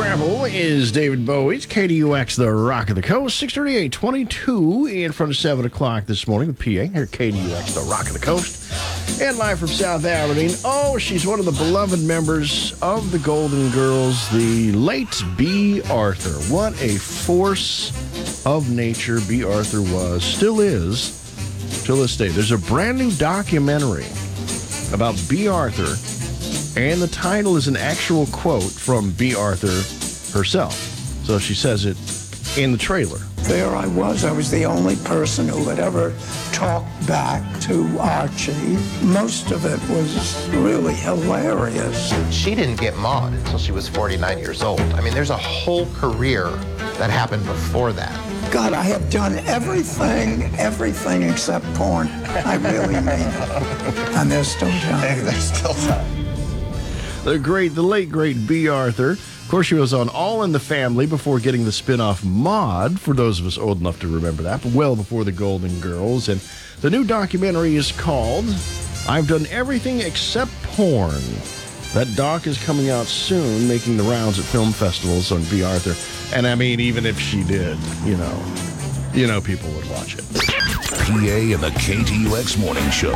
Travel is David Bowie's KDUX, the Rock of the Coast, 638-22 in front of 7 o'clock this morning with PA here at KDUX, the Rock of the Coast, and live from South Aberdeen. Oh, she's one of the beloved members of the Golden Girls, the late Bea Arthur. What a force of nature Bea Arthur was, still is, till this day. There's a brand new documentary about Bea Arthur, and the title is an actual quote from Bea Arthur herself. So she says it in the trailer. There I was the only person who had ever talked back to Archie. Most of it was really hilarious. She didn't get Maude until she was 49 years old. I mean, there's a whole career that happened before that. God, I have done everything except porn. I really mean it. And there's still time. There's still time. The late, great Bea Arthur. Of course, she was on All in the Family before getting the spinoff Maude, for those of us old enough to remember that, but well before the Golden Girls. And the new documentary is called I've Done Everything Except Porn. That doc is coming out soon, making the rounds at film festivals on Bea Arthur. And I mean, even if she did, you know people would watch it. PA and the KTUX Morning Show.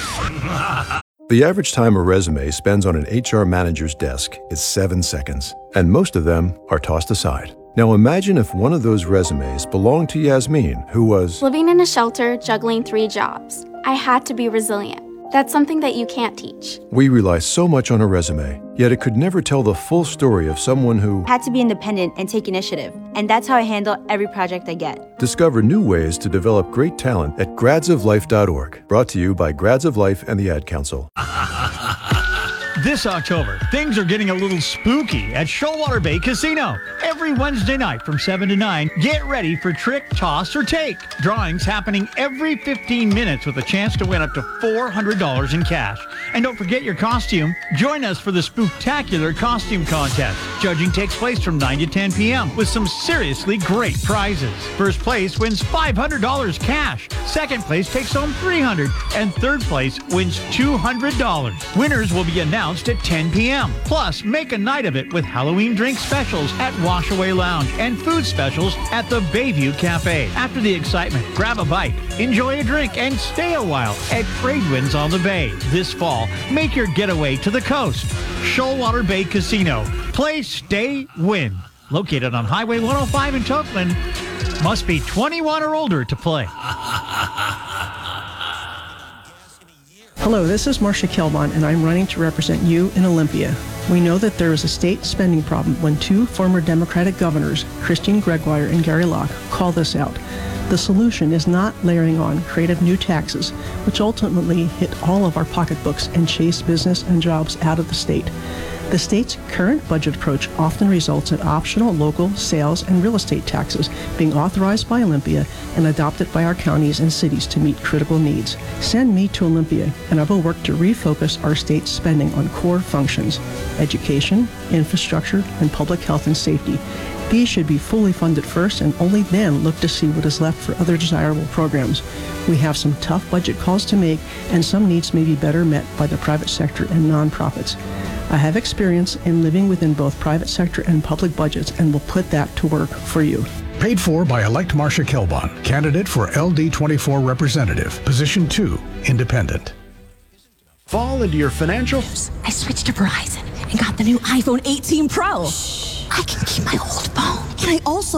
The average time a resume spends on an HR manager's desk is 7 seconds, and most of them are tossed aside. Now imagine if one of those resumes belonged to Yasmin, who was living in a shelter, juggling 3 jobs. I had to be resilient. That's something that you can't teach. We rely so much on a resume, yet it could never tell the full story of someone who had to be independent and take initiative. And that's how I handle every project I get. Discover new ways to develop great talent at gradsoflife.org. Brought to you by Grads of Life and the Ad Council. This October, things are getting a little spooky at Shoalwater Bay Casino. Every Wednesday night from 7 to 9, get ready for Trick, Toss, or Take. Drawings happening every 15 minutes with a chance to win up to $400 in cash. And don't forget your costume. Join us for the Spooktacular Costume Contest. Judging takes place from 9 to 10 p.m. with some seriously great prizes. First place wins $500 cash. Second place takes home $300. And third place wins $200. Winners will be announced at 10 p.m. Plus, make a night of it with Halloween drink specials at Washaway Lounge and food specials at the Bayview Cafe. After the excitement, grab a bite, enjoy a drink, and stay a while at Tradewinds on the Bay. This fall, make your getaway to the coast. Shoalwater Bay Casino. Play, stay, win. Located on Highway 105 in Tokeland. Must be 21 or older to play. Hello, this is Marcia Kelbon, and I'm running to represent you in Olympia. We know that there is a state spending problem when 2 former Democratic governors, Christine Gregoire and Gary Locke, call this out. The solution is not layering on creative new taxes, which ultimately hit all of our pocketbooks and chase business and jobs out of the state. The state's current budget approach often results in optional local sales and real estate taxes being authorized by Olympia and adopted by our counties and cities to meet critical needs. Send me to Olympia, and I will work to refocus our state's spending on core functions: education, infrastructure, and public health and safety. These should be fully funded first, and only then look to see what is left for other desirable programs. We have some tough budget calls to make, and some needs may be better met by the private sector and nonprofits. I have experience in living within both private sector and public budgets, and will put that to work for you. Paid for by elect Marcia Kelbon, candidate for LD24 representative, position 2, independent. Fall into your financial... I switched to Verizon and got the new iPhone 18 Pro. I can keep my old phone, and I also